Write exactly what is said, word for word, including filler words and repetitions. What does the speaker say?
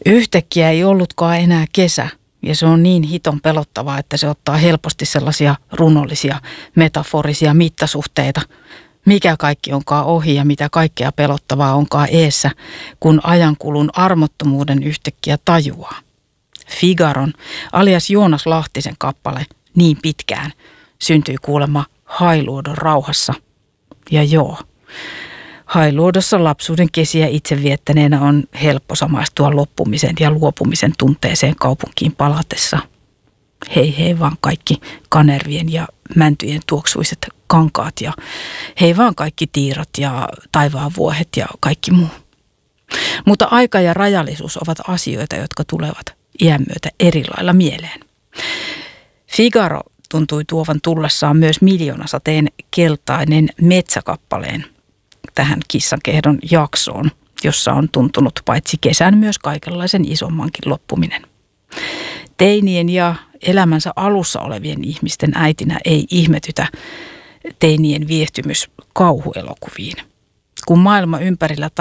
Yhtäkkiä ei ollutkaan enää kesä ja se on niin hiton pelottavaa, että se ottaa helposti sellaisia runollisia, metaforisia mittasuhteita. Mikä kaikki onkaan ohi ja mitä kaikkea pelottavaa onkaan eessä, kun ajankulun armottomuuden yhtäkkiä tajuaa. Figaron alias Joonas Lahtisen kappale Niin pitkään syntyi kuulemma Hailuodon rauhassa. Ja joo, Hailuodossa lapsuuden kesiä itse viettäneenä on helppo samaistua loppumisen ja luopumisen tunteeseen kaupunkiin palatessa. Hei hei vaan kaikki kanervien ja mäntyjen tuoksuiset kankaat ja hei vaan kaikki tiirat ja taivaan vuohet ja kaikki muu. Mutta aika ja rajallisuus ovat asioita, jotka tulevat iän myötä eri lailla mieleen. Figaro tuntui tuovan tullessaan myös miljoonasateen keltainen metsäkappaleen tähän kissankehdon jaksoon, jossa on tuntunut paitsi kesän myös kaikenlaisen isommankin loppuminen. Teinien ja elämänsä alussa olevien ihmisten äitinä ei ihmetytä teinien viehtymys kauhuelokuviin. Kun maailma ympärillä